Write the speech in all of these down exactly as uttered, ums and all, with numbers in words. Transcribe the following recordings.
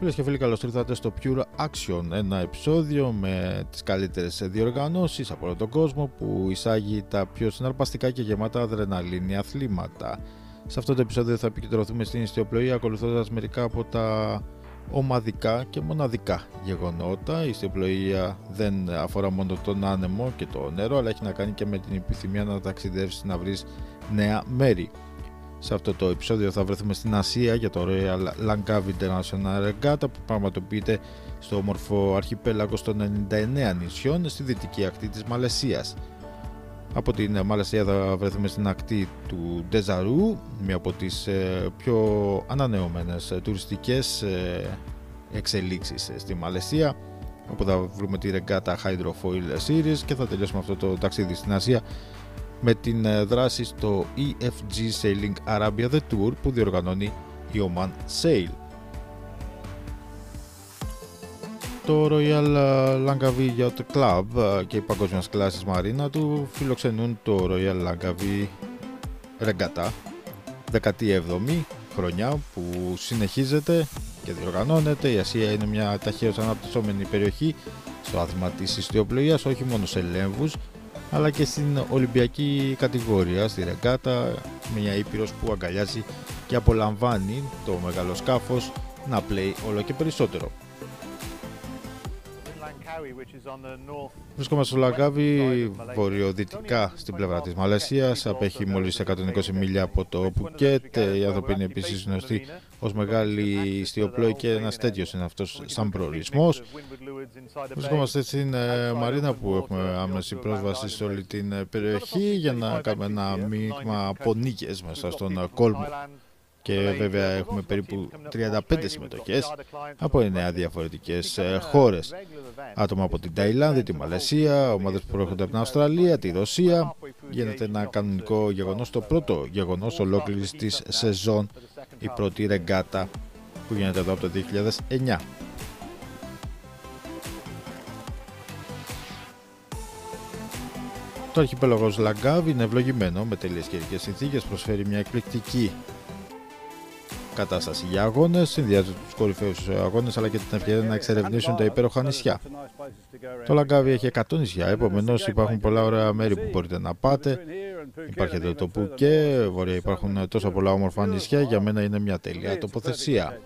Φίλες και φίλοι, καλώς ήρθατε στο Pure Action, ένα επεισόδιο με τις καλύτερες διοργανώσεις από όλο τον κόσμο που εισάγει τα πιο συναρπαστικά και γεμάτα αδρεναλίνη αθλήματα. Σε αυτό το επεισόδιο θα επικεντρωθούμε στην ιστιοπλοεία, ακολουθώντας μερικά από τα ομαδικά και μοναδικά γεγονότα. Η ιστιοπλοεία δεν αφορά μόνο τον άνεμο και το νερό, αλλά έχει να κάνει και με την επιθυμία να ταξιδεύσεις, να βρεις νέα μέρη. Σε αυτό το επεισόδιο θα βρεθούμε στην Ασία για το Royal Langkawi International Regatta που πραγματοποιείται στο όμορφο αρχιπέλαγο των ενενήντα εννέα νησιών στη δυτική ακτή της Μαλαισίας. Από την Μαλαισία θα βρεθούμε στην ακτή του Ντεζαρού, μία από τις πιο ανανεωμένες τουριστικές εξελίξεις στη Μαλαισία, όπου θα βρούμε τη Regatta Hydrofoil Series και θα τελειώσουμε αυτό το ταξίδι στην Ασία με την δράση στο ι εφ τζι Sailing Arabia The Tour που διοργανώνει η Oman Sail. Το Royal Langkawi Yacht Club και η παγκόσμιας κλάσης μαρίνα του φιλοξενούν το Royal Langkawi Regatta, δέκατη έβδομη χρονιά που συνεχίζεται και διοργανώνεται. Η Ασία είναι μια ταχαίως αναπτυσσόμενη περιοχή στο άθλημα της ιστιοπλοείας, όχι μόνο σε λέμβους αλλά και στην Ολυμπιακή κατηγορία, στη Ρεγκάτα, μια ήπειρος που αγκαλιάζει και απολαμβάνει το μεγάλο σκάφος να πλέει όλο και περισσότερο. Βρισκόμαστε στο Λαγκάβι, βορειοδυτικά στην πλευρά της Μαλαισίας, απέχει μόλις εκατόν είκοσι μίλια από το Πουκέτ. Οι άνθρωποι είναι επίσης γνωστοί ως μεγάλη ιστιοπλόη και ένας τέτοιος είναι αυτός σαν προορισμός. Βρισκόμαστε στην μαρίνα που έχουμε άμεση πρόσβαση σε όλη την περιοχή για να κάνουμε ένα μείγμα από νίκες μέσα στον κόλμο. Και βέβαια έχουμε περίπου τριάντα πέντε συμμετοχές από εννέα διαφορετικές χώρες. Άτομα από την Ταϊλάνδη, τη Μαλαισία, ομάδες που προέρχονται από την Αυστραλία, τη Ρωσία. Γίνεται ένα κανονικό γεγονός, το πρώτο γεγονός ολόκληρης της σεζόν, η πρώτη ρεγκάτα που γίνεται εδώ από το δύο χιλιάδες εννέα. Το αρχιπέλαγος Λαγκάβι είναι ευλογημένο με τέλειες καιρικές συνθήκες, προσφέρει μια εκπληκτική κατάσταση για αγώνες, συνδυάζει τους κορυφαίους αγώνες αλλά και την ευκαιρία να εξερευνήσουν τα υπέροχα νησιά. Το Λαγκάβι έχει εκατό νησιά, επομένως υπάρχουν πολλά ωραία μέρη που μπορείτε να πάτε. Υπάρχει εδώ το Πουκέ, βόρεια υπάρχουν τόσα πολλά όμορφα νησιά, για μένα είναι μια τέλεια τοποθεσία.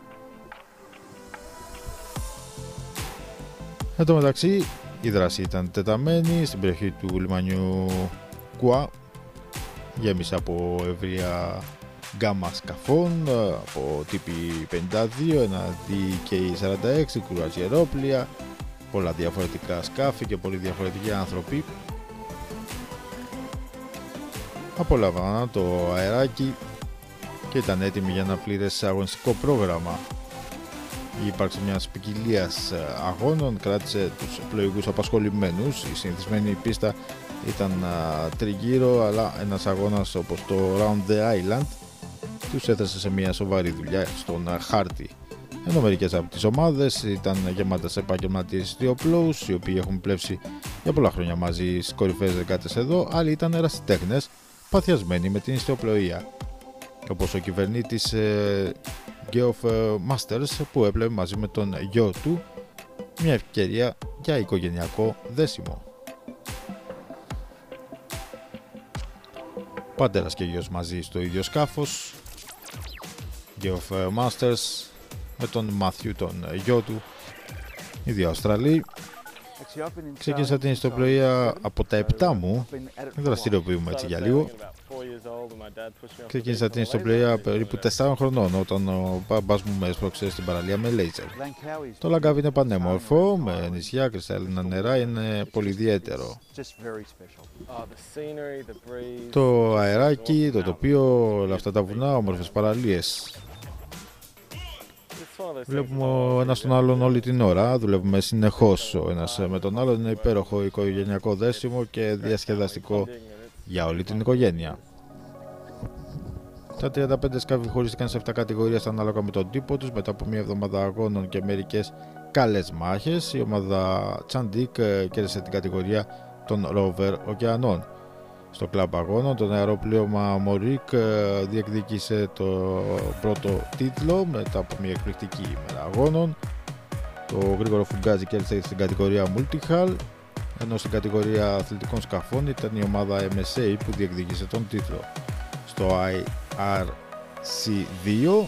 Εν τω μεταξύ, η δράση ήταν τεταμένη στην περιοχή του λιμανιού Κουά, γέμισε από ευρεία γκάμα σκαφών, από τύπη πενήντα δύο, ένα ντι κέι σαράντα έξι, κρουαζιερόπλια, πολλά διαφορετικά σκάφη και πολλοί διαφορετικοί άνθρωποι. Απολαμβάναν το αεράκι και ήταν έτοιμοι για ένα πλήρες αγωνιστικό πρόγραμμα. Η ύπαρξη μιας ποικιλίας αγώνων κράτησε τους πλοηγούς απασχολημένους. Η συνηθισμένη πίστα ήταν τριγύρω, αλλά ένας αγώνας όπως το Round the Island τους έθεσε σε μια σοβαρή δουλειά στον χάρτη. Ενώ μερικές από τις ομάδες ήταν γεμάτες επαγγελματίες ιστιοπλόους, οι οποίοι έχουν πλεύσει για πολλά χρόνια μαζί στις κορυφαίες ρεγκάτες εδώ, άλλοι ήταν ερασιτέχνες παθιασμένοι με την ιστιοπλοεία, όπως ο κυβερνήτης ε, Geoff Masters που έπλευε μαζί με τον γιο του μια ευκαιρία για οικογενειακό δέσιμο. Πατέρας και γιος μαζί στο ίδιο σκάφος, Geoff Masters με τον Μάθιου τον γιο του, οι δύο Αυστραλοί. Ξεκίνησα την ιστιοπλοεία από τα επτά μου, δραστηριοποιούμε έτσι για λίγο. Ξεκίνησα την ιστιοπλοεία περίπου τεσσάρων χρονών όταν ο μπαμπάς μου με έσπρωξε στην παραλία με λέιζερ. Το Λαγκάβι είναι πανέμορφο, με νησιά, κρυσταλλίνα νερά, είναι πολύ ιδιαίτερο. Το αεράκι, το τοπίο, όλα αυτά τα βουνά, όμορφες παραλίες. Βλέπουμε ένα τον άλλον όλη την ώρα, δουλεύουμε συνεχώς ο ένας με τον άλλον, είναι υπέροχο οικογενειακό δέσιμο και διασκεδαστικό για όλη την οικογένεια. Τα τριάντα πέντε σκάφη χωρίστηκαν σε επτά κατηγορίες ανάλογα με τον τύπο τους. Μετά από μια εβδομάδα αγώνων και μερικές καλές μάχες, η ομάδα Τσαντίκ κέρδισε την κατηγορία των Rover ωκεανών. στο κλαμπ αγώνων. Το αεροπλήρωμα Μορίκ διεκδίκησε το πρώτο τίτλο μετά από μια εκπληκτική ημέρα αγώνων. Το Γρήγορο Φουγκάζι κέρδισε στην κατηγορία Multihal, ενώ στην κατηγορία αθλητικών σκαφών ήταν η ομάδα εμ ες έι που διεκδίκησε τον τίτλο. Στο άι αρ σι δύο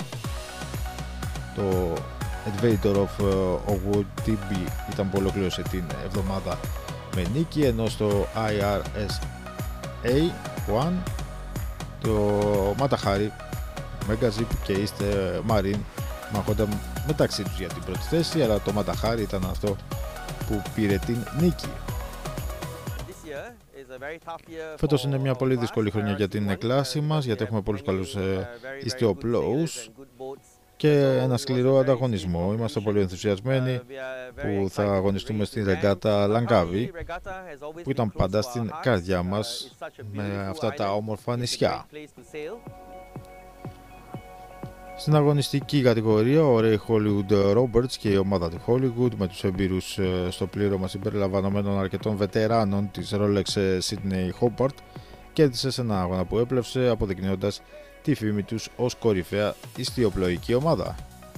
το Adventure of Owotibi ήταν που ολοκλήρωσε την εβδομάδα με νίκη, ενώ στο άι αρ ες έι ένα το Matahari, Megazip και East Marine μαχόνταν μεταξύ τους για την πρώτη θέση, αλλά το Matahari ήταν αυτό που πήρε την νίκη. Φέτος είναι μια πολύ δύσκολη χρονιά για την κλάση μας, γιατί έχουμε πολλούς καλούς ιστιοπλώους και ένα σκληρό ανταγωνισμό. Είμαστε πολύ ενθουσιασμένοι που θα αγωνιστούμε στην ρεγκάτα Λαγκάβι, που ήταν πάντα στην καρδιά μας με αυτά τα όμορφα νησιά. Στην αγωνιστική κατηγορία, ο Ray Hollywood Roberts και η ομάδα του Hollywood με τους εμπειρούς στο πλήρωμα συμπεριλαμβανομένων αρκετών βετεράνων της Rolex Sydney Hobart κέρδισε σε ένα αγώνα που έπλευσε, αποδεικνύοντας τη φήμη τους ως κορυφαία ιστιοπλοϊκή ομάδα.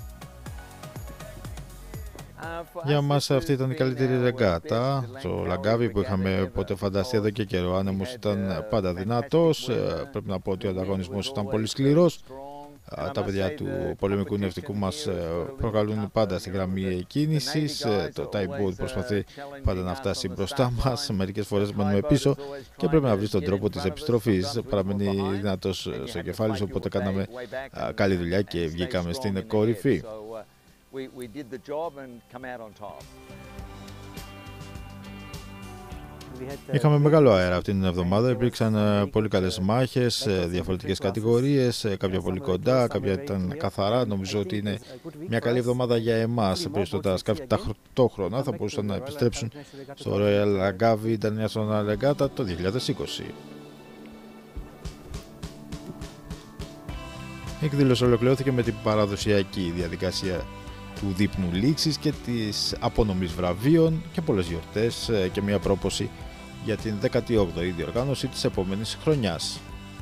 Για μας αυτή ήταν η καλύτερη ρεγκάτα στο Λαγκάβι που είχαμε ποτέ φανταστεί εδώ και καιρό. Ο άνεμος ήταν πάντα δυνατός, πρέπει να πω ότι ο ανταγωνισμός ήταν πολύ σκληρός. Τα παιδιά του πολεμικού ναυτικού μας προκαλούν πάντα στη γραμμή κίνησης. Το Typhoon προσπαθεί πάντα να φτάσει μπροστά μας, μερικές φορές μένουμε πίσω και πρέπει να βρει τον τρόπο της επιστροφής. Παραμένει δυνατός στο κεφάλι σου, οπότε κάναμε καλή δουλειά και βγήκαμε στην κορυφή. Είχαμε μεγάλο αέρα αυτήν την εβδομάδα, υπήρξαν πολύ καλές μάχες σε διαφορετικές κατηγορίες, κάποια πολύ κοντά, κάποια ήταν καθαρά. Νομίζω ότι είναι μια καλή εβδομάδα για εμάς. Περισσότερα σκάφη ταυτόχρονα θα μπορούσαν να επιστρέψουν στο Royal Lagavi International Regatta το δύο χιλιάδες είκοσι. Η εκδήλωση ολοκληρώθηκε με την παραδοσιακή διαδικασία του δείπνου λήξης και της απονομής βραβείων και πολλές γιορτές και μια πρόποση για την δέκατη όγδοη διοργάνωση της επόμενης χρονιάς.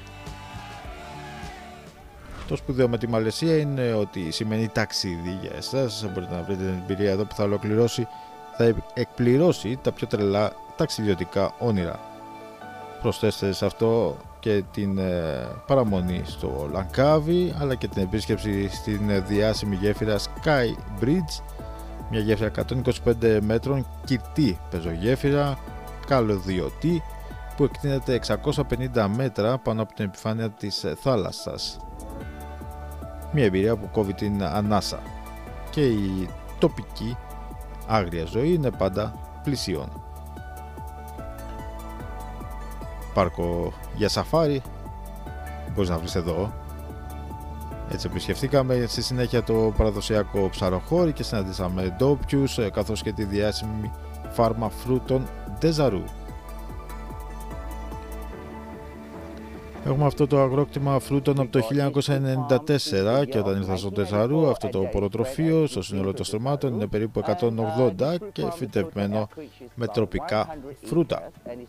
Το σπουδαίο με τη Μαλαισία είναι ότι σημαίνει ταξίδι για εσάς. Μπορείτε να βρείτε την εμπειρία εδώ που θα ολοκληρώσει, θα εκπληρώσει τα πιο τρελά ταξιδιωτικά όνειρα. Προσθέστε σε αυτό και την ε, παραμονή στο Λαγκάβι, αλλά και την επίσκεψη στην ε, διάσημη γέφυρα Sky Bridge, μια γέφυρα εκατόν είκοσι πέντε μέτρων, κυρτή πεζογέφυρα, καλωδιωτή, που εκτείνεται εξακόσια πενήντα μέτρα πάνω από την επιφάνεια της ε, θάλασσας. Μια εμπειρία που κόβει την ανάσα και η τοπική άγρια ζωή είναι πάντα πλησίον. Πάρκο για σαφάρι μπορείς να βρεις εδώ. Έτσι επισκεφθήκαμε στη συνέχεια το παραδοσιακό ψαροχώρι και συναντήσαμε ντόπιους, καθώς και τη διάσημη φάρμα φρούτων Ντεζαρού. Έχουμε αυτό το αγρόκτημα φρούτων από το χίλια εννιακόσια ενενήντα τέσσερα και όταν ήρθα στο Ντεζαρού, αυτό το ποροτροφείο στο σύνολο των στρωμάτων είναι περίπου εκατόν ογδόντα και φυτευμένο με τροπικά φρούτα.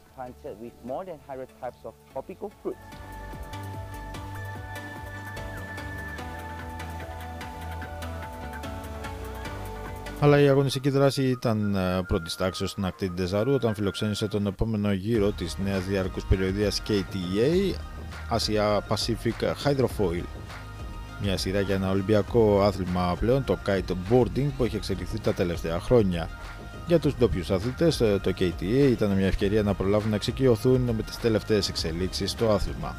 Αλλά η αγωνιστική δράση ήταν πρώτης τάξης στην ακτή Ντεζαρού όταν φιλοξένησε τον επόμενο γύρο της νέας διαρκούς περιοδίας κέι τι έι Asia Pacific Hydrofoil. Μια σειρά για ένα ολυμπιακό άθλημα πλέον, το kiteboarding, που έχει εξελιχθεί τα τελευταία χρόνια. Για τους ντόπιους αθλητές, το κέι τι έι ήταν μια ευκαιρία να προλάβουν να εξοικειωθούν με τις τελευταίες εξελίξεις στο άθλημα.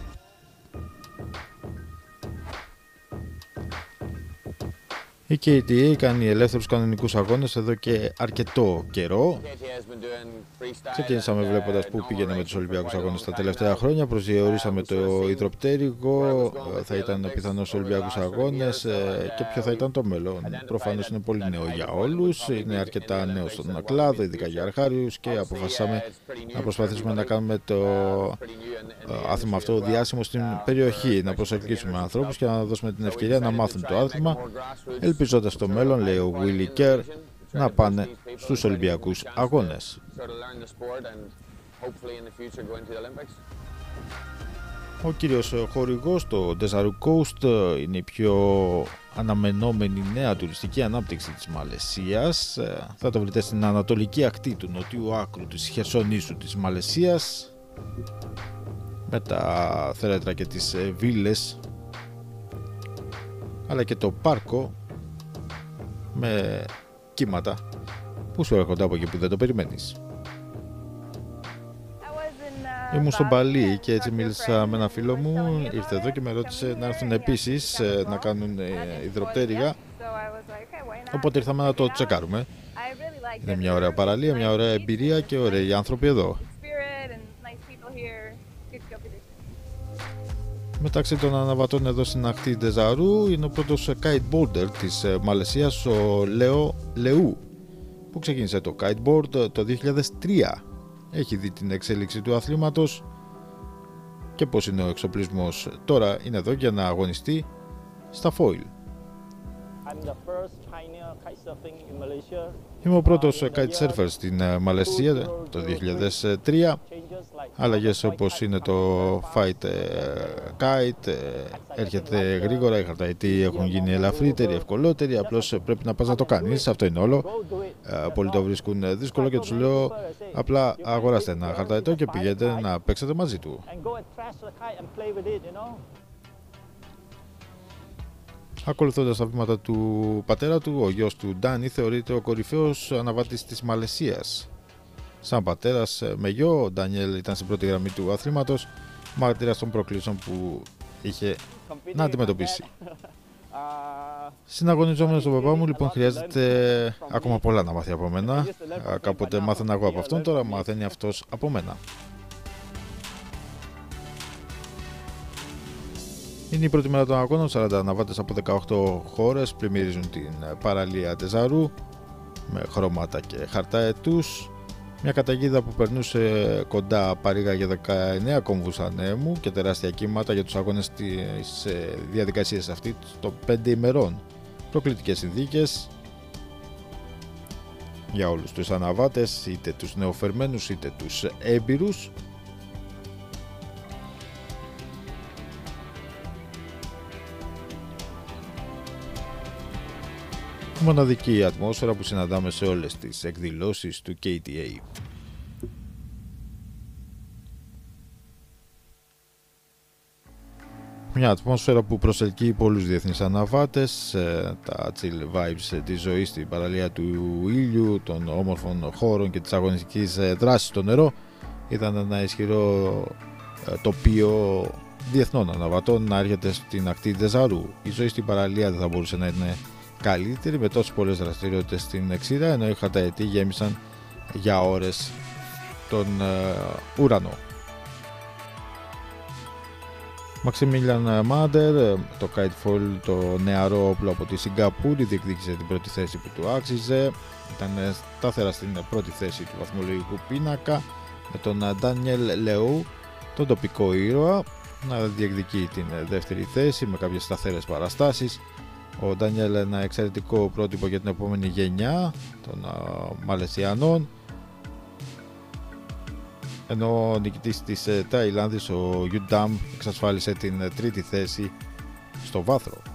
Η κέι τι έι κάνει ελεύθερους κανονικούς αγώνες εδώ και αρκετό καιρό. Ξεκίνησαμε βλέποντας πού πήγαινε με τους Ολυμπιακούς αγώνες τα τελευταία χρόνια. Προσδιορίσαμε το υδροπτέρυγο, θα ήταν πιθανώς στους Ολυμπιακούς αγώνες και ποιο θα ήταν το μέλλον. Προφανώς είναι πολύ νέο για όλους, είναι αρκετά νέο στον κλάδο, ειδικά για αρχάριους, και αποφασίσαμε να προσπαθήσουμε να κάνουμε το άθλημα αυτό διάσημο στην περιοχή, να προσελκύσουμε ανθρώπους και να δώσουμε την ευκαιρία να μάθουν το άθλημα, ελπίζοντας στο μέλλον, λέει ο Willie Kerr, να πάνε στους Ολυμπιακούς αγώνες. Ο κύριος χορηγός, το Desaru Coast, είναι η πιο αναμενόμενη νέα τουριστική ανάπτυξη της Μαλαισίας. Θα το βρείτε στην ανατολική ακτή του νοτιού άκρου της Χερσονήσου της Μαλαισίας, με τα θέρετρα και τις βίλες, αλλά και το πάρκο με κύματα που σου έρχονται από εκεί που δεν το περιμένεις. Ήμουν στον Παλί και έτσι μίλησα με ένα φίλο μου, ήρθε εδώ και με ρώτησε να έρθουν επίσης να κάνουν υδροπτέρυγα, οπότε ήρθαμε να το τσεκάρουμε. Είναι μια ωραία παραλία, μια ωραία εμπειρία και ωραίοι άνθρωποι εδώ. Μεταξύ των αναβατών εδώ στην ακτή Ντεζαρού είναι ο πρώτος kiteboarder της Μαλαισίας, ο Λέο Λεού, που ξεκίνησε το kiteboard το δύο χιλιάδες τρία. Έχει δει την εξέλιξη του αθλήματος και πώς είναι ο εξοπλισμός. Τώρα είναι εδώ για να αγωνιστεί στα foil. Είμαι ο πρώτος kitesurfer στην Μαλαισία το δύο χιλιάδες τρία. Αλλαγές όπως είναι το fight kite, έρχεται γρήγορα, οι χαρταετοί έχουν γίνει ελαφρύτεροι, ευκολότεροι, απλώς πρέπει να πας να το κάνεις, αυτό είναι όλο. Πολλοί το βρίσκουν δύσκολο και τους λέω απλά αγοράστε ένα χαρταετό και πηγαίνετε να παίξετε μαζί του. Ακολουθώντας τα βήματα του πατέρα του, ο γιος του Ντάνι θεωρείται ο κορυφαίος αναβάτης της Μαλαισίας. Σαν πατέρας με γιο, ο Ντάνιελ ήταν στην πρώτη γραμμή του αθλήματος, μάρτυρας των προκλήσεων που είχε να αντιμετωπίσει. Συναγωνιζόμενος στον παπά μου, λοιπόν, χρειάζεται ακόμα πολλά να μάθει από μένα. Κάποτε μάθαινα εγώ από αυτόν, τώρα μαθαίνει αυτός από μένα. Είναι η πρώτη μέρα των αγώνων, σαράντα αναβάτες από δεκαοκτώ χώρες πλημμυρίζουν την παραλία Ντεζαρού με χρώματα και χαρταετούς. Μια καταιγίδα που περνούσε κοντά παρήγαγε δεκαεννέα κόμβους ανέμου και τεράστια κύματα για τους αγώνες της διαδικασίας αυτή των πέντε ημερών. Προκλητικές συνθήκες για όλους τους αναβάτες, είτε τους νεοφερμένους είτε τους έμπειρους. Μοναδική ατμόσφαιρα που συναντάμε σε όλες τις εκδηλώσεις του κέι τι έι. Μια ατμόσφαιρα που προσελκύει πολλούς διεθνείς αναβάτες, τα chill vibes της ζωής στην παραλία του ήλιου, των όμορφων χώρων και της αγωνιστικής δράσης στο νερό ήταν ένα ισχυρό τοπίο διεθνών αναβατών να έρχεται στην ακτή Ντεζαρού. Η ζωή στην παραλία δεν θα μπορούσε να είναι καλύτερη με τόσες πολλές δραστηριότητες στην Εξίδα, ενώ οι χαρταετοί γέμισαν για ώρες τον uh, ουρανό. Μαξιμίλιαν Μάντερ, το Kitefoil, το νεαρό όπλο από τη Σιγκαπούρη, διεκδίκησε την πρώτη θέση που του άξιζε. Ήταν σταθερά στην πρώτη θέση του βαθμολογικού πίνακα, με τον Ντάνιελ Λεού, τον τοπικό ήρωα, να διεκδικεί την δεύτερη θέση με κάποιες σταθερές παραστάσεις. Ο Ντάνιελ ένα εξαιρετικό πρότυπο για την επόμενη γενιά των uh, Μαλαισιανών, ενώ ο νικητής της Ταϊλάνδης, ο Γιου Νταμ, εξασφάλισε την τρίτη θέση στο βάθρο.